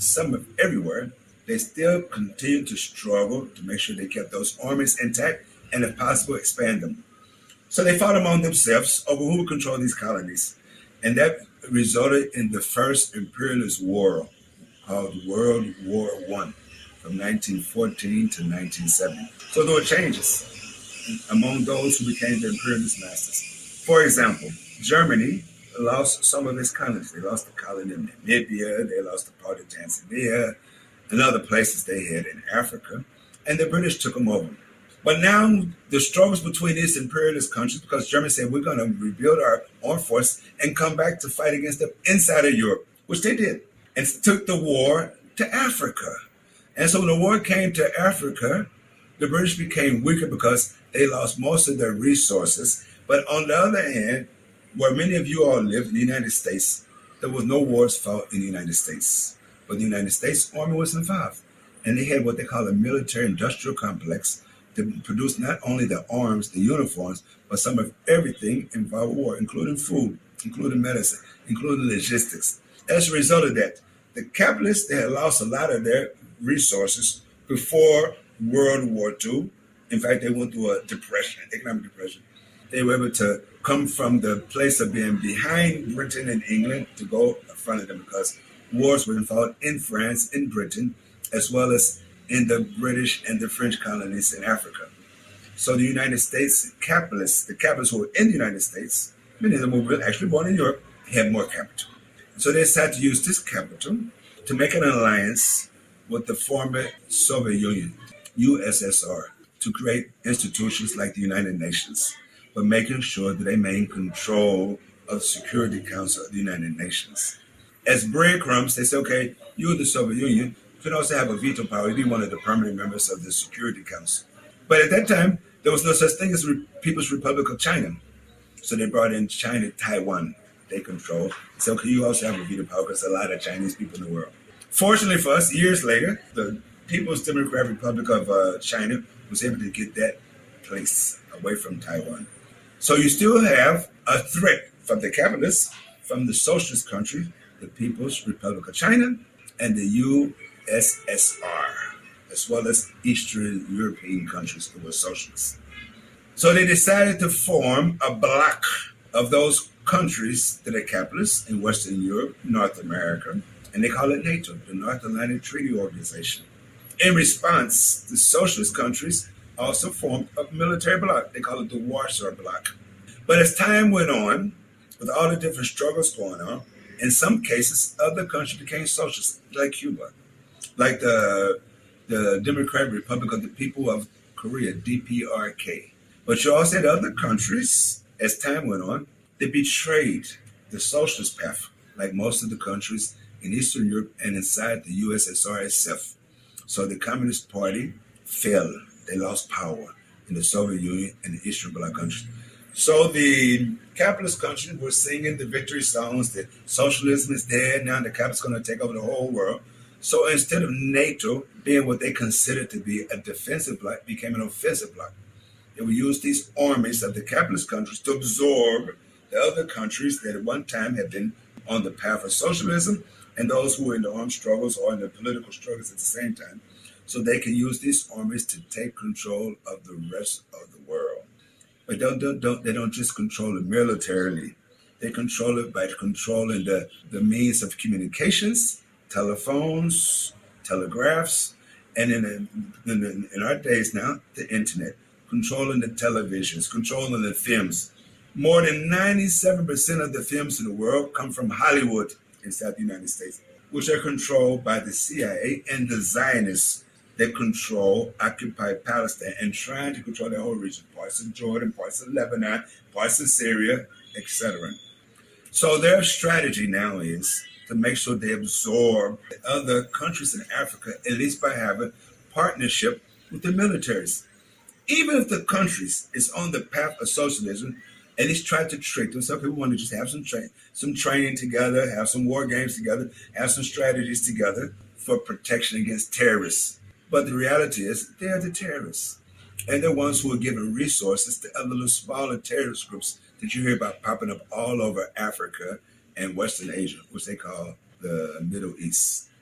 some of everywhere, they still continued to struggle to make sure they kept those armies intact and, if possible, expand them. So they fought among themselves over who would control these colonies. And that resulted in the first imperialist war called World War One from 1914 to 1970. So there were changes among those who became the imperialist masters. For example, Germany lost some of its colonies. They lost the colony in Namibia, they lost the part of Tanzania, and other places they had in Africa, and the British took them over. But now the struggles between these imperialist countries, because Germany said we're going to rebuild our armed force and come back to fight against them inside of Europe, which they did, and took the war to Africa. And so when the war came to Africa, the British became weaker because they lost most of their resources. But on the other hand, where many of you all live in the United States, there was no wars fought in the United States. But the United States Army was involved. And they had what they call a military-industrial complex to produce not only the arms, the uniforms, but some of everything involved with war, including food, including medicine, including logistics. As a result of that, the capitalists, they had lost a lot of their resources before World War II. In fact, they went through a depression, economic depression. They were able to come from the place of being behind Britain and England to go in front of them because wars were fought in France, in Britain, as well as in the British and the French colonies in Africa. So the United States capitalists, the capitalists who were in the United States, many of them were actually born in Europe, had more capital. So they decided to use this capital to make an alliance with the former Soviet Union, USSR, to create institutions like the United Nations, but making sure that they maintain control of the Security Council of the United Nations. As breadcrumbs, they say, okay, you in the Soviet Union can also have a veto power. You'd be one of the permanent members of the Security Council. But at that time, there was no such thing as People's Republic of China. So they brought in China, Taiwan, they control. So okay, you also have a veto power because there's a lot of Chinese people in the world. Fortunately for us, years later, the People's Democratic Republic of China was able to get that place away from Taiwan. So you still have a threat from the capitalists, from the socialist country, the People's Republic of China, and the USSR, as well as Eastern European countries that were socialists. So they decided to form a bloc of those countries that are capitalists in Western Europe, North America, and they call it NATO, the North Atlantic Treaty Organization. In response, the socialist countries also formed a military bloc. They call it the Warsaw Bloc. But as time went on, with all the different struggles going on, in some cases, other countries became socialist, like Cuba, like the Democratic Republic of the People of Korea, DPRK. But you also had other countries, as time went on, that betrayed the socialist path, like most of the countries in Eastern Europe and inside the USSR itself. So the Communist Party fell. They lost power in the Soviet Union and the Eastern Bloc countries. So the capitalist countries were singing the victory songs that socialism is dead, now the capitalists are going to take over the whole world. So instead of NATO being what they considered to be a defensive bloc, it became an offensive bloc. They would use these armies of the capitalist countries to absorb the other countries that at one time had been on the path of socialism and those who were in the armed struggles or in the political struggles at the same time. So they can use these armies to take control of the rest of the world. But they don't just control it militarily. They control it by controlling the means of communications, telephones, telegraphs, and in our days now, the internet, controlling the televisions, controlling the films. More than 97% of the films in the world come from Hollywood inside the United States, which are controlled by the CIA and the Zionists that control, occupy Palestine and trying to control the whole region, parts of Jordan, parts of Lebanon, parts of Syria, etc. So their strategy now is to make sure they absorb other countries in Africa, at least by having partnership with the militaries. Even if the countries is on the path of socialism, at least try to trick them. Some people want to just have some training together, have some war games together, have some strategies together for protection against terrorists. But the reality is they're the terrorists. And they're ones who are giving resources to other little smaller terrorist groups that you hear about popping up all over Africa and Western Asia, which they call the Middle East.